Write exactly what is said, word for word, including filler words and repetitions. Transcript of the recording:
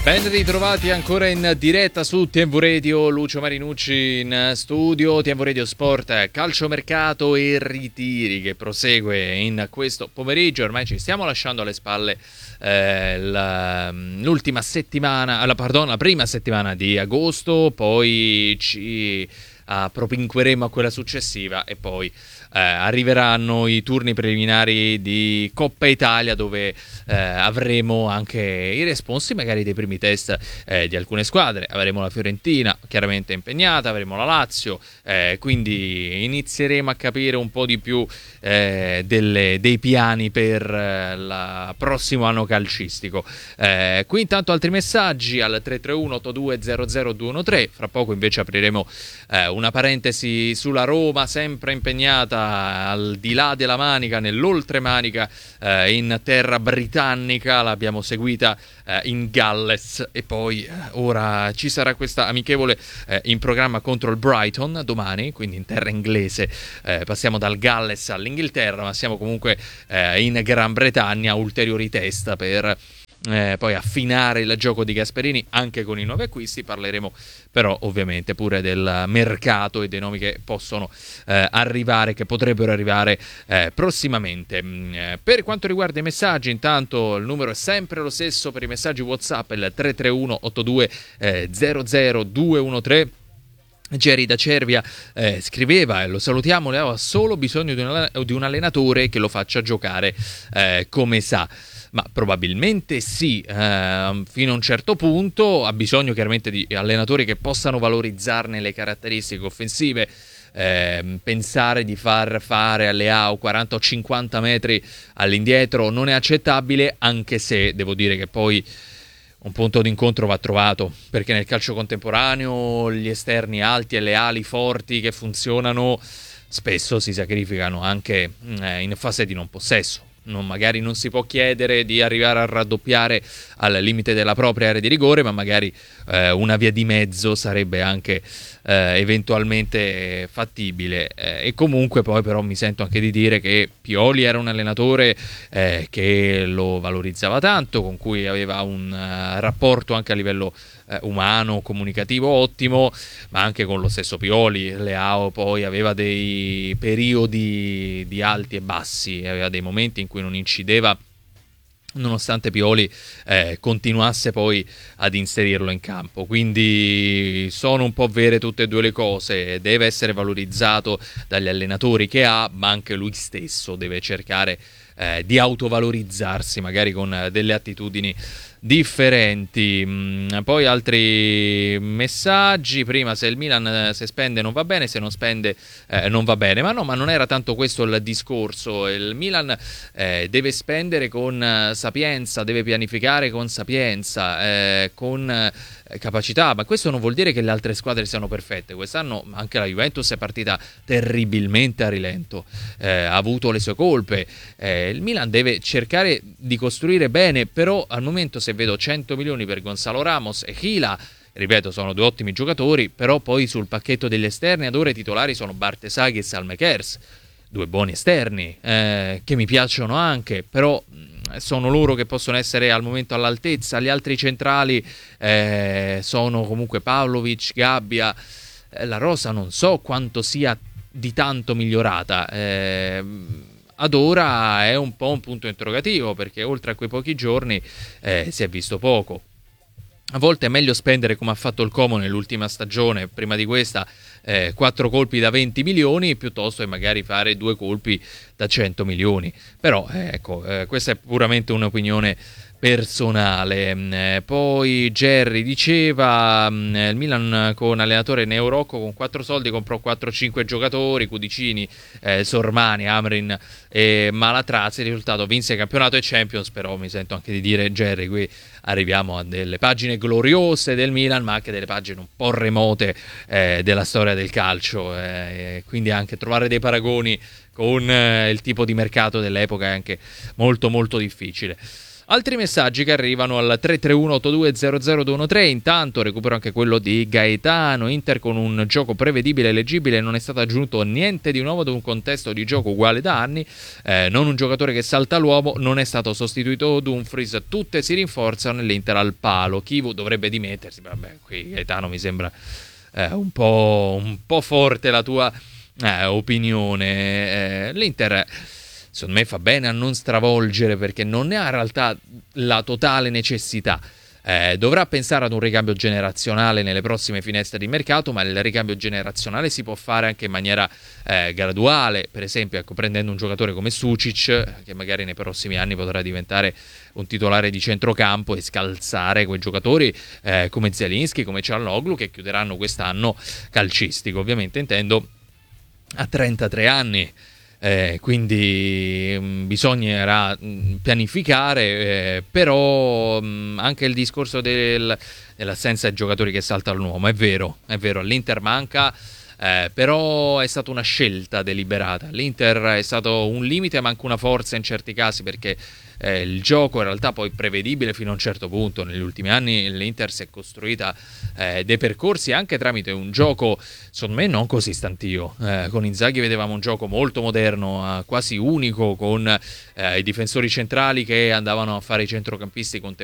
Ben ritrovati ancora in diretta su T V Radio, Lucio Marinucci in studio. T V Radio Sport, calciomercato e ritiri che prosegue in questo pomeriggio. Ormai ci stiamo lasciando alle spalle eh, la, l'ultima settimana, la, pardon, la prima settimana di agosto, poi ci uh, propinqueremo a quella successiva e poi Eh, arriveranno i turni preliminari di Coppa Italia, dove eh, avremo anche i responsi magari dei primi test eh, di alcune squadre. Avremo la Fiorentina chiaramente impegnata, avremo la Lazio, eh, quindi inizieremo a capire un po' di più eh, delle, dei piani per eh, il prossimo anno calcistico. Eh, qui intanto altri messaggi al tre tre uno otto due zero zero due uno tre. Fra poco invece apriremo eh, una parentesi sulla Roma, sempre impegnata al di là della Manica, nell'oltremanica, eh, in terra britannica. L'abbiamo seguita eh, in Galles e poi eh, ora ci sarà questa amichevole eh, in programma contro il Brighton domani, quindi in terra inglese. Eh, passiamo dal Galles all'Inghilterra, ma siamo comunque eh, in Gran Bretagna, ulteriori test per Eh, poi affinare il gioco di Gasperini anche con i nuovi acquisti. Parleremo però ovviamente pure del mercato e dei nomi che possono eh, arrivare, che potrebbero arrivare eh, prossimamente. Eh, per quanto riguarda i messaggi, intanto il numero è sempre lo stesso per i messaggi WhatsApp, il tre tre uno otto due zero zero due uno tre. Jerry da Cervia eh, scriveva, e lo salutiamo, le ha solo bisogno di un, di un allenatore che lo faccia giocare eh, come sa. Ma probabilmente sì, eh, fino a un certo punto. Ha bisogno chiaramente di allenatori che possano valorizzarne le caratteristiche offensive. Eh, pensare di far fare alle A O quaranta o cinquanta metri all'indietro non è accettabile, anche se devo dire che poi un punto d'incontro va trovato, perché nel calcio contemporaneo gli esterni alti e le ali forti che funzionano spesso si sacrificano anche eh, in fase di non possesso. Non, magari non si può chiedere di arrivare a raddoppiare al limite della propria area di rigore, ma magari eh, una via di mezzo sarebbe anche eh, eventualmente fattibile. Eh, e comunque poi però mi sento anche di dire che Pioli era un allenatore eh, che lo valorizzava tanto, con cui aveva un uh, rapporto anche a livello eh, umano, comunicativo ottimo, ma anche con lo stesso Pioli Leao poi aveva dei periodi di alti e bassi, aveva dei momenti in cui non incideva, nonostante Pioli eh, continuasse poi ad inserirlo in campo. Quindi sono un po' vere tutte e due le cose. Deve essere valorizzato dagli allenatori che ha, ma anche lui stesso deve cercare eh, di autovalorizzarsi, magari con delle attitudini differenti. Poi altri messaggi. Prima, se il Milan se spende non va bene, se non spende eh, non va bene. Ma no, ma non era tanto questo il discorso. Il Milan eh, deve spendere con eh, sapienza, deve pianificare con sapienza, eh, con eh, capacità, ma questo non vuol dire che le altre squadre siano perfette. Quest'anno anche la Juventus è partita terribilmente a rilento, eh, ha avuto le sue colpe. Eh, il Milan deve cercare di costruire bene, però al momento, se vedo cento milioni per Gonzalo Ramos e Hila, ripeto, sono due ottimi giocatori, però poi sul pacchetto degli esterni ad ora i titolari sono Bartesaghi e Salmekers, due buoni esterni eh, che mi piacciono anche, però sono loro che possono essere al momento all'altezza. Gli altri centrali eh, sono comunque Pavlovic, Gabbia. Eh, la rosa non so quanto sia di tanto migliorata. Eh, ad ora è un po' un punto interrogativo, perché oltre a quei pochi giorni eh, si è visto poco. A volte è meglio spendere, come ha fatto il Como nell'ultima stagione, prima di questa, eh, quattro colpi da venti milioni, piuttosto che magari fare due colpi da cento milioni. Però, eh, ecco, eh, questa è puramente un'opinione personale. Eh, poi Jerry diceva eh, il Milan con allenatore Neo Rocco con quattro soldi comprò quattro cinque giocatori, Cudicini, eh, Sormani, Amrin e Malatrazzi. Il risultato: vinse campionato e Champions. Però mi sento anche di dire, Jerry, qui arriviamo a delle pagine gloriose del Milan, ma anche delle pagine un po' remote eh, della storia del calcio, eh, quindi anche trovare dei paragoni con eh, il tipo di mercato dell'epoca è anche molto molto difficile. Altri messaggi che arrivano al tre tre uno otto due zero zero due uno tre. Intanto recupero anche quello di Gaetano. Inter con un gioco prevedibile e leggibile, non è stato aggiunto niente di nuovo ad un contesto di gioco uguale da anni, eh, non un giocatore che salta l'uomo, non è stato sostituito Dumfries, tutte si rinforzano nell'Inter al palo. Kivu dovrebbe dimettersi. Vabbè, qui Gaetano mi sembra eh, un po', un po' forte la tua eh, opinione. Eh, L'Inter secondo me fa bene a non stravolgere, perché non ne ha in realtà la totale necessità. Eh, dovrà pensare ad un ricambio generazionale nelle prossime finestre di mercato, ma il ricambio generazionale si può fare anche in maniera eh, graduale, per esempio ecco, prendendo un giocatore come Sucic, che magari nei prossimi anni potrà diventare un titolare di centrocampo, e scalzare quei giocatori eh, come Zielinski, come Çalhanoğlu, che chiuderanno quest'anno calcistico, ovviamente intendo a trentatré anni. Eh, quindi mh, bisognerà mh, pianificare, eh, però mh, anche il discorso del, dell'assenza di giocatori che saltano l'uomo è vero, è vero, all'Inter manca, eh, però è stata una scelta deliberata. L'Inter è stato un limite ma anche una forza in certi casi, perché eh, il gioco in realtà poi prevedibile fino a un certo punto. Negli ultimi anni l'Inter si è costruita eh, dei percorsi anche tramite un gioco secondo me non così stantio. Eh, con Inzaghi vedevamo un gioco molto moderno, eh, quasi unico, con eh, i difensori centrali che andavano a fare i centrocampisti con